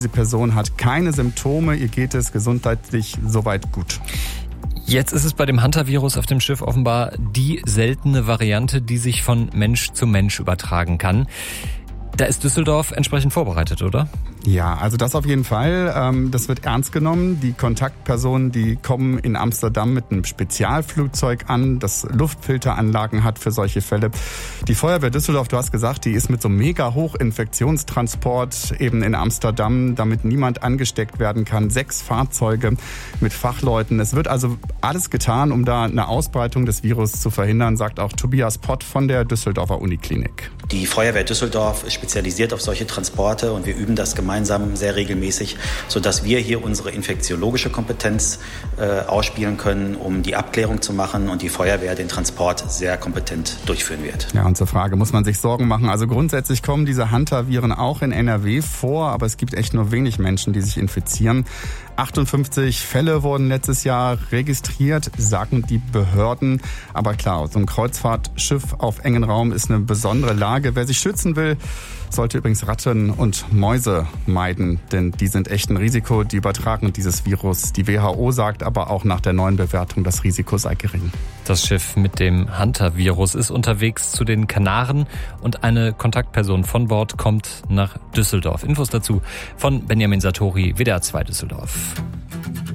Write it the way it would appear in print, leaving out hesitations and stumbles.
Diese Person hat keine Symptome, ihr geht es gesundheitlich soweit gut. Jetzt ist es bei dem Hantavirus auf dem Schiff offenbar die seltene Variante, die sich von Mensch zu Mensch übertragen kann. Da ist Düsseldorf entsprechend vorbereitet, oder? Ja, also das auf jeden Fall. Das wird ernst genommen. Die Kontaktpersonen, die kommen in Amsterdam mit einem Spezialflugzeug an, das Luftfilteranlagen hat für solche Fälle. Die Feuerwehr Düsseldorf, du hast gesagt, die ist mit so einem mega Hochinfektionstransport eben in Amsterdam, damit niemand angesteckt werden kann. 6 Fahrzeuge mit Fachleuten. Es wird also alles getan, um da eine Ausbreitung des Virus zu verhindern, sagt auch Tobias Pott von der Düsseldorfer Uniklinik. Die Feuerwehr Düsseldorf ist spezialisiert auf solche Transporte und wir üben das gemeinsam sehr regelmäßig, sodass wir hier unsere infektiologische Kompetenz ausspielen können, um die Abklärung zu machen und die Feuerwehr den Transport sehr kompetent durchführen wird. Ja, und zur Frage, muss man sich Sorgen machen? Also grundsätzlich kommen diese Hantaviren auch in NRW vor, aber es gibt echt nur wenig Menschen, die sich infizieren. 58 Fälle wurden letztes Jahr registriert, sagen die Behörden. Aber klar, so ein Kreuzfahrtschiff auf engen Raum ist eine besondere Lage. Wer sich schützen will, sollte übrigens Ratten und Mäuse meiden, denn die sind echt ein Risiko, die übertragen dieses Virus. Die WHO sagt aber auch nach der neuen Bewertung, das Risiko sei gering. Das Schiff mit dem Hantavirus ist unterwegs zu den Kanaren und eine Kontaktperson von Bord kommt nach Düsseldorf. Infos dazu von Benjamin Satori, WDR 2 Düsseldorf.